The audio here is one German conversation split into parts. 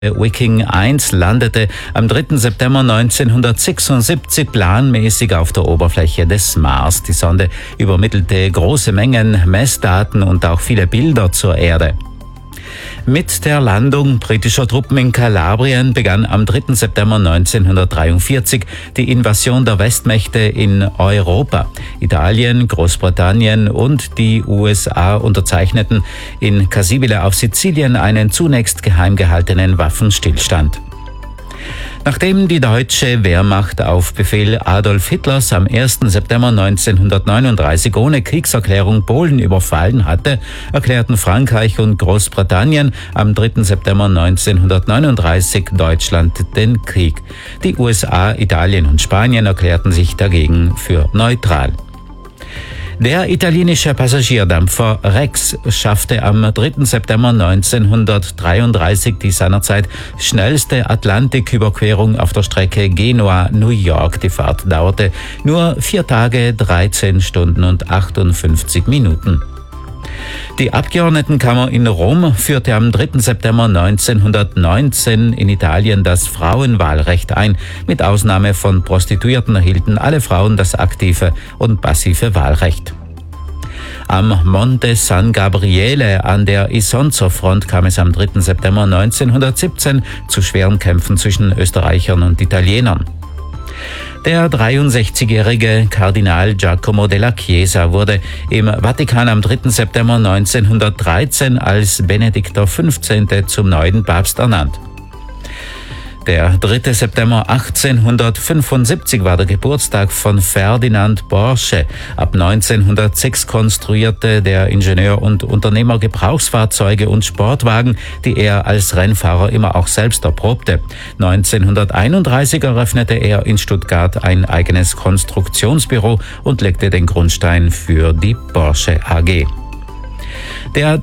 Viking 1 landete am 3. September 1976 planmäßig auf der Oberfläche des Mars. Die Sonde übermittelte große Mengen Messdaten und auch viele Bilder zur Erde. Mit der Landung britischer Truppen in Kalabrien begann am 3. September 1943 die Invasion der Westmächte in Europa. Italien, Großbritannien und die USA unterzeichneten in Cassibile auf Sizilien einen zunächst geheim gehaltenen Waffenstillstand. Nachdem die deutsche Wehrmacht auf Befehl Adolf Hitlers am 1. September 1939 ohne Kriegserklärung Polen überfallen hatte, erklärten Frankreich und Großbritannien am 3. September 1939 Deutschland den Krieg. Die USA, Italien und Spanien erklärten sich dagegen für neutral. Der italienische Passagierdampfer Rex schaffte am 3. September 1933 die seinerzeit schnellste Atlantiküberquerung auf der Strecke Genua-New York. Die Fahrt dauerte nur 4 Tage, 13 Stunden und 58 Minuten. Die Abgeordnetenkammer in Rom führte am 3. September 1919 in Italien das Frauenwahlrecht ein. Mit Ausnahme von Prostituierten erhielten alle Frauen das aktive und passive Wahlrecht. Am Monte San Gabriele an der Isonzo-Front kam es am 3. September 1917 zu schweren Kämpfen zwischen Österreichern und Italienern. Der 63-jährige Kardinal Giacomo della Chiesa wurde im Vatikan am 3. September 1913 als Benedikt XV. Zum neuen Papst ernannt. Der 3. September 1875 war der Geburtstag von Ferdinand Porsche. Ab 1906 konstruierte der Ingenieur und Unternehmer Gebrauchsfahrzeuge und Sportwagen, die er als Rennfahrer immer auch selbst erprobte. 1931 eröffnete er in Stuttgart ein eigenes Konstruktionsbüro und legte den Grundstein für die Porsche AG. Der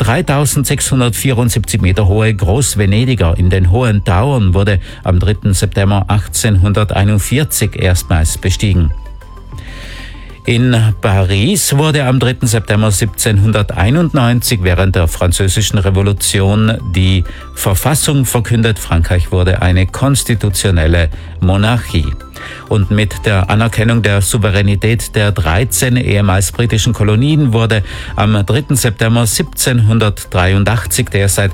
3674 Meter hohe Großvenediger in den Hohen Tauern wurde am 3. September 1841 erstmals bestiegen. In Paris wurde am 3. September 1791 während der Französischen Revolution die Verfassung verkündet. Frankreich wurde eine konstitutionelle Monarchie. Und mit der Anerkennung der Souveränität der 13 ehemals britischen Kolonien wurde am 3. September 1783 der seit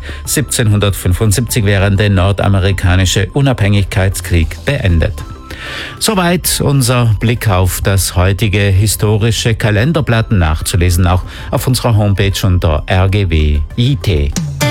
1775 währende nordamerikanische Unabhängigkeitskrieg beendet. Soweit unser Blick auf das heutige historische Kalenderblatt, nachzulesen auch auf unserer Homepage unter RGW.IT.